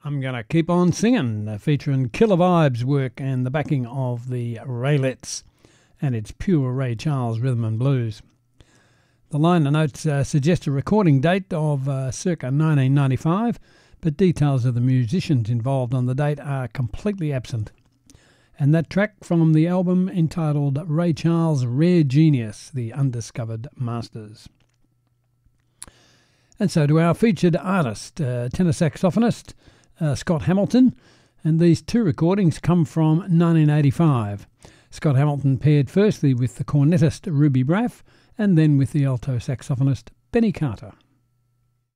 I'm going to keep on singing, featuring Killer Vibes work and the backing of the Raelettes, and it's pure Ray Charles rhythm and blues. The liner notes suggest a recording date of circa 1995, but details of the musicians involved on the date are completely absent. And that track from the album entitled Ray Charles' Rare Genius, The Undiscovered Masters. And so to our featured artist, tenor saxophonist Scott Hamilton, and these two recordings come from 1985. Scott Hamilton paired firstly with the cornetist Ruby Braff and then with the alto saxophonist Benny Carter.